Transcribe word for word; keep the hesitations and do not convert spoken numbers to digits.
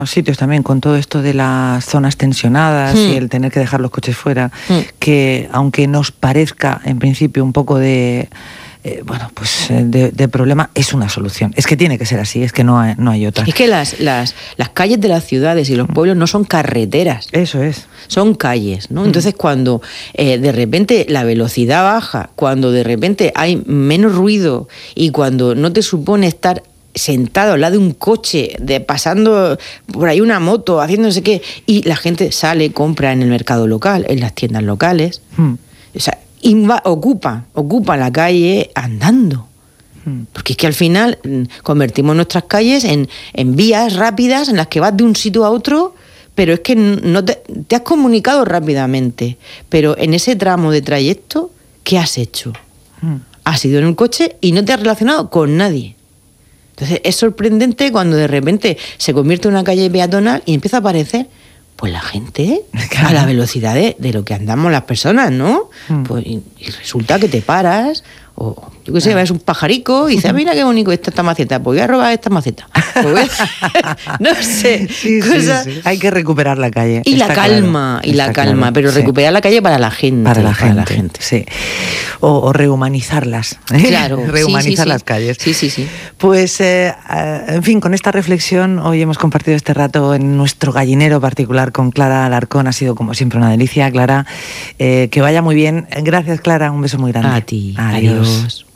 Los sitios también con todo esto de las zonas tensionadas mm. y el tener que dejar los coches fuera, mm. que aunque nos parezca en principio un poco de eh, bueno pues de, de problema, es una solución. Es que tiene que ser así, es que no hay, no hay otra. Es que las, las, las calles de las ciudades y los pueblos no son carreteras. Eso es. Son calles, ¿no? Mm. Entonces cuando eh, de repente la velocidad baja, cuando de repente hay menos ruido y cuando no te supone estar sentado al lado de un coche, de pasando por ahí una moto, haciendo no sé qué, y la gente sale, compra en el mercado local, en las tiendas locales, mm. o sea, inva- ocupa, ocupa la calle andando. Mm. Porque es que al final convertimos nuestras calles en, en vías rápidas en las que vas de un sitio a otro, pero es que no te, te has comunicado rápidamente, pero en ese tramo de trayecto, ¿qué has hecho? Mm. Has ido en un coche y no te has relacionado con nadie. Entonces es sorprendente cuando de repente se convierte en una calle peatonal y empieza a aparecer pues la gente claro. a la velocidad de, de lo que andamos las personas, ¿no? Mm. Pues, y, y resulta que te paras, o yo qué sé, ves un pajarico y dices, mira qué bonito está esta maceta, pues voy a robar esta maceta. Pues voy a... no sé, sí, cosas... sí, sí. Hay que recuperar la calle. Y la calma, claro. y la calma, claro. pero sí. recuperar la calle para la gente. Para la, para gente, la gente, sí. O, o rehumanizarlas. ¿eh? Claro. Rehumanizar sí, sí, sí. las calles. Sí, sí, sí. Pues, eh, en fin, con esta reflexión, hoy hemos compartido este rato en nuestro gallinero particular con Clara Alarcón. Ha sido, como siempre, una delicia, Clara. Eh, que vaya muy bien. Gracias, Clara. Un beso muy grande. A ti. Adiós. Adiós.